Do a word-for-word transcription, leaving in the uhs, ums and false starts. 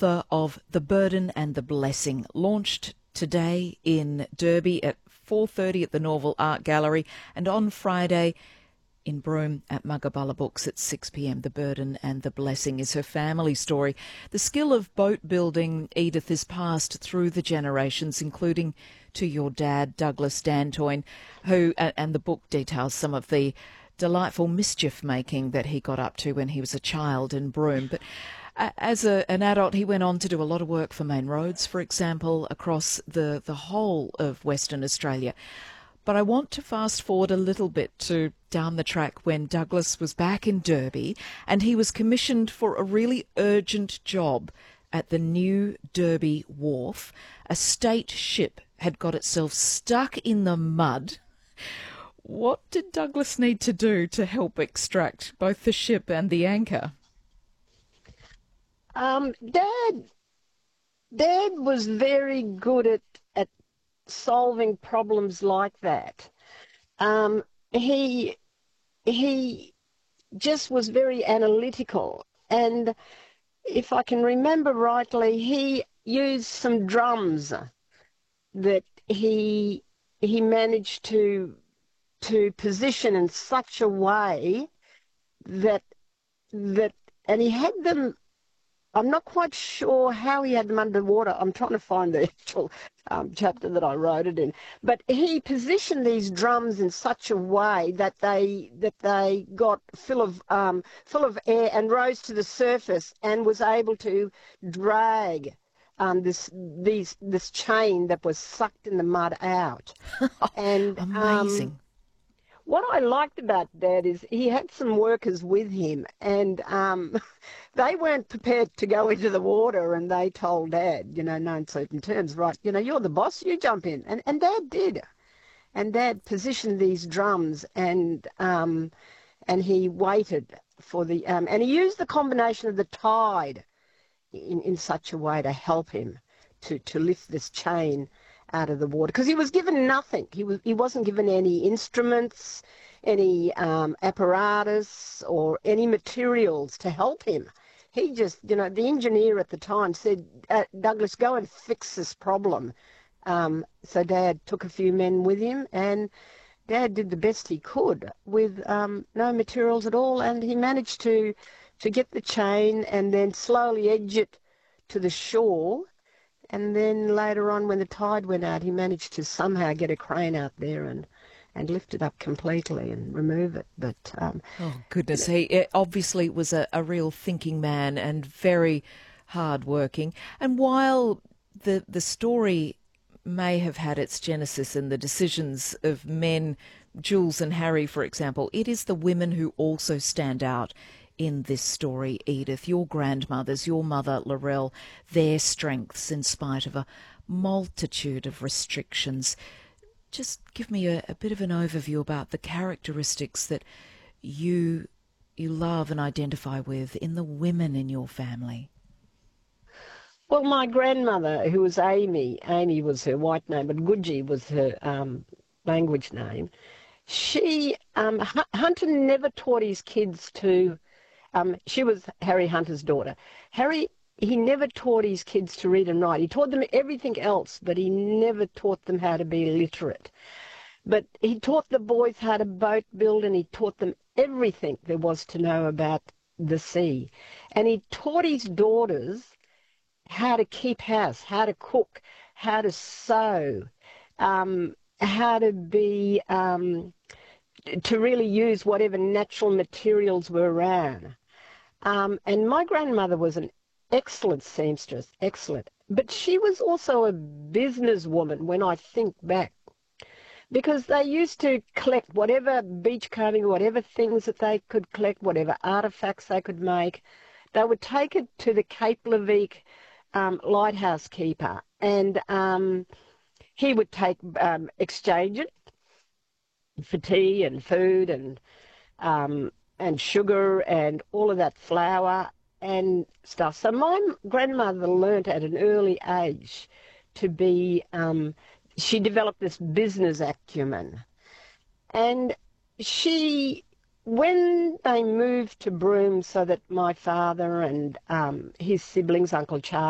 author of The Burden and the Blessing, launched today in Derby at four thirty at the Norval Art Gallery, and on Friday in Broome at Muggaballa Books at six p m. The Burden and the Blessing is her family story. The skill of boat building, Edith, is passed through the generations, including to your dad, Douglas Dantoyne, who, and the book details some of the delightful mischief-making that he got up to when he was a child in Broome. But as a, an adult, he went on to do a lot of work for Main Roads, for example, across the, the whole of Western Australia. But I want to fast forward a little bit to down the track when Douglas was back in Derby and he was commissioned for a really urgent job at the new Derby Wharf. A state ship had got itself stuck in the mud. What did Douglas need to do to help extract both the ship and the anchor? Um, Dad, Dad was very good at, at solving problems like that. Um, he, he just was very analytical. And if I can remember rightly, he used some drums that he, he managed to to position in such a way that, that, and he had them, I'm not quite sure how he had them underwater. I'm trying to find the actual um, chapter that I wrote it in. But he positioned these drums in such a way that they that they got full of um, full of air and rose to the surface and was able to drag um, this these this chain that was sucked in the mud out. And amazing. Um, What I liked about Dad is he had some workers with him, and um, they weren't prepared to go into the water, and they told Dad, you know, no uncertain terms, right, you know, you're the boss, you jump in. And, and Dad did. And Dad positioned these drums, and um, and he waited for the, um, and he used the combination of the tide in, in such a way to help him to, to lift this chain out of the water, because he was given nothing. He was he wasn't given any instruments, any um, apparatus, or any materials to help him. He just, you know, the engineer at the time said, uh, Douglas, go and fix this problem. Um, so Dad took a few men with him, and Dad did the best he could with um, no materials at all, and he managed to to get the chain and then slowly edge it to the shore. And then later on, when the tide went out, he managed to somehow get a crane out there and, and lift it up completely and remove it. But um, oh, goodness. He it obviously was a, a real thinking man and very hard-working. And while the, the story may have had its genesis in the decisions of men, Jules and Harry, for example, it is the women who also stand out in this story, Edith. Your grandmothers, your mother, Laurel, their strengths in spite of a multitude of restrictions. Just give me a, a bit of an overview about the characteristics that you you love and identify with in the women in your family. Well, my grandmother, who was Amy, Amy was her white name, but Gudji was her um, language name. She, um, Hunter never taught his kids to Um, she was Harry Hunter's daughter. Harry, he never taught his kids to read and write. He taught them everything else, but he never taught them how to be literate. But he taught the boys how to boat build, and he taught them everything there was to know about the sea. And he taught his daughters how to keep house, how to cook, how to sew, um, how to be, um, to really use whatever natural materials were around. Um, and my grandmother was an excellent seamstress, excellent. But she was also a businesswoman when I think back, because they used to collect whatever beachcombing, whatever things that they could collect, whatever artifacts they could make. They would take it to the Cape Leveque um, lighthouse keeper, and um, he would take um, exchange it for tea and food and um, and sugar and all of that flour and stuff. So my grandmother learnt at an early age to be, um, she developed this business acumen. And she, when they moved to Broome so that my father and um, his siblings, Uncle Charles,